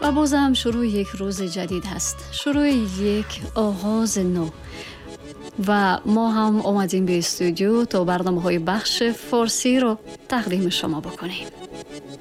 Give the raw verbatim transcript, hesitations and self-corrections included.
و باز هم شروع یک روز جدید هست، شروع یک آغاز نو و ما هم آمدیم به استودیو تا برنامه های بخش فارسی رو تقدیم شما بکنیم.